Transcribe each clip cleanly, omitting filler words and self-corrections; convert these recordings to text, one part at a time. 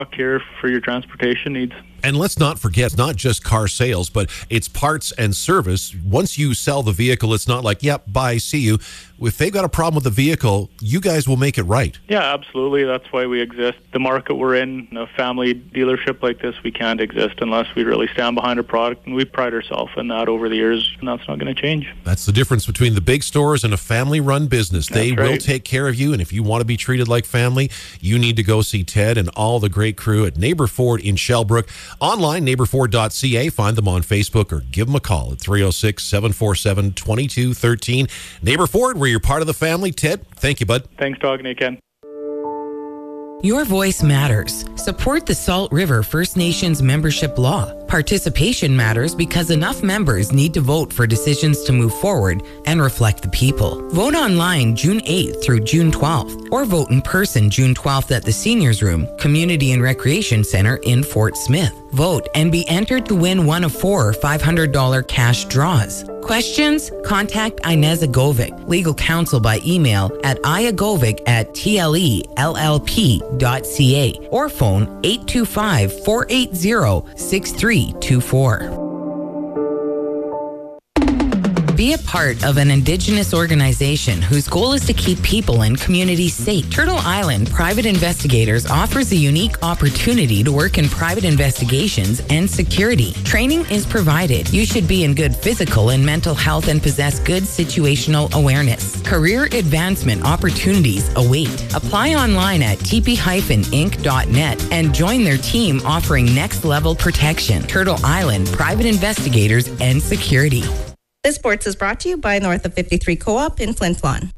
here for your transportation needs. And let's not forget, it's not just car sales, but it's parts and service. Once you sell the vehicle, it's not like, yep, bye, see you. If they've got a problem with the vehicle, you guys will make it right. Yeah, absolutely. That's why we exist. The market we're in, a family dealership like this, we can't exist unless we really stand behind a product. And we pride ourselves in that over the years, and that's not going to change. That's the difference between the big stores and a family-run business. They will take care of you, and if you want to be treated like family, you need to go see Ted and all the great crew at Neighbor Ford in Shellbrook. Online, neighborford.ca. Find them on Facebook or give them a call at 306-747-2213. Neighbor Ford, where you're part of the family. Ted, thank you, bud. Thanks, Dog and Ken. Your voice matters. Support the Salt River First Nations membership law. Participation matters because enough members need to vote for decisions to move forward and reflect the people. Vote online June 8th through June 12th, or vote in person June 12th at the Seniors Room, Community and Recreation Center in Fort Smith. Vote and be entered to win one of 4 $500 cash draws. Questions? Contact Inez Agovic, legal counsel, by email at iagovic@tlellp.ca or phone 825-480-6324. Be a part of an Indigenous organization whose goal is to keep people and communities safe. Turtle Island Private Investigators offers a unique opportunity to work in private investigations and security. Training is provided. You should be in good physical and mental health and possess good situational awareness. Career advancement opportunities await. Apply online at tp-inc.net and join their team offering next-level protection. Turtle Island Private Investigators and Security. This Sports is brought to you by North of 53 Co-op in Flin Flon.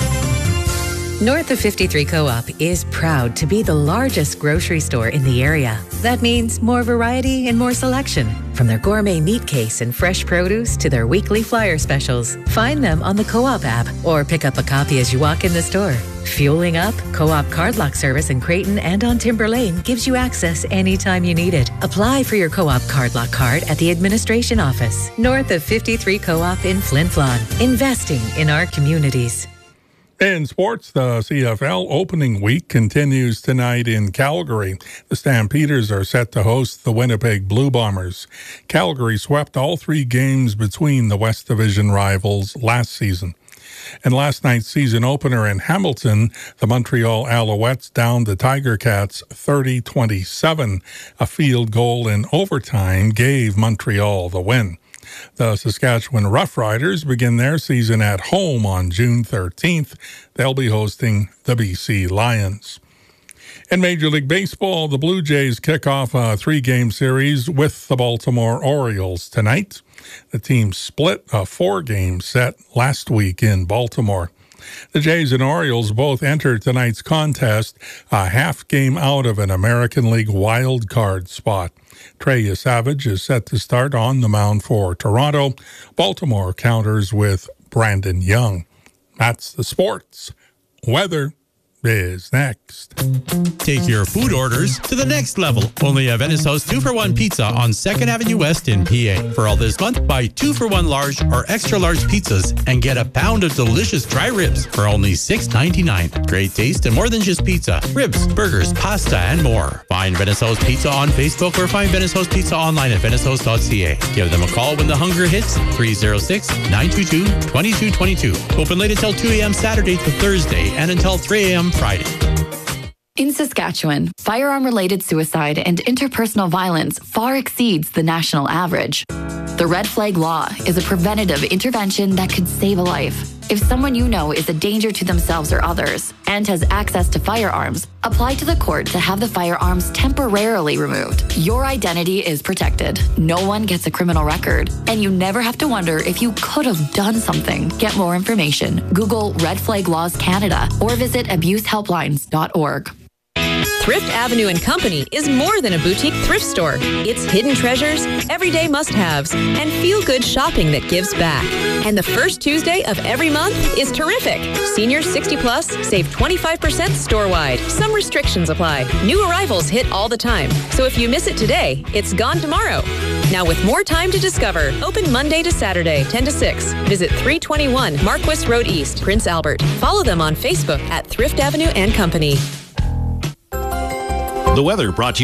North of 53 Co-op is proud to be the largest grocery store in the area. That means more variety and more selection. From their gourmet meat case and fresh produce to their weekly flyer specials. Find them on the Co-op app or pick up a copy as you walk in the store. Fueling up, Co-op Card Lock service in Creighton and on Timber Lane gives you access anytime you need it. Apply for your Co-op Card Lock card at the administration office. North of 53 Co-op in Flin Flon. Investing in our communities. In sports, the CFL opening week continues tonight in Calgary. The Stampeders are set to host the Winnipeg Blue Bombers. Calgary swept all 3 games between the West Division rivals last season. In last night's season opener in Hamilton, the Montreal Alouettes downed the Tiger Cats 30-27. A field goal in overtime gave Montreal the win. The Saskatchewan Roughriders begin their season at home on June 13th. They'll be hosting the BC Lions. In Major League Baseball, the Blue Jays kick off a 3-game series with the Baltimore Orioles tonight. The team split a 4-game set last week in Baltimore. The Jays and Orioles both entered tonight's contest a half game out of an American League wild card spot. Trey Savage is set to start on the mound for Toronto. Baltimore counters with Brandon Young. That's the sports. Weather is next. Take your food orders to the next level. Only at Venice House 2-for-1 Pizza on 2nd Avenue West in PA. For all this month, buy 2-for-1 large or extra large pizzas and get a pound of delicious dry ribs for only $6.99. Great taste and more than just pizza. Ribs, burgers, pasta, and more. Find Venice House Pizza on Facebook or find Venice House Pizza online at venicehouse.ca. Give them a call when the hunger hits, 306-922-2222. Open late until 2 a.m. Saturday to Thursday and until 3 a.m. Friday. In Saskatchewan, firearm-related suicide and interpersonal violence far exceeds the national average. The Red Flag Law is a preventative intervention that could save a life. If someone you know is a danger to themselves or others and has access to firearms, apply to the court to have the firearms temporarily removed. Your identity is protected. No one gets a criminal record, and you never have to wonder if you could have done something. Get more information. Google Red Flag Laws Canada or visit abusehelplines.org. Thrift Avenue & Company is more than a boutique thrift store. It's hidden treasures, everyday must-haves, and feel-good shopping that gives back. And the first Tuesday of every month is terrific. Seniors 60-plus save 25% store-wide. Some restrictions apply. New arrivals hit all the time. So if you miss it today, it's gone tomorrow. Now with more time to discover, open Monday to Saturday, 10 to 6. Visit 321 Marquis Road East, Prince Albert. Follow them on Facebook at Thrift Avenue & Company. The weather brought to you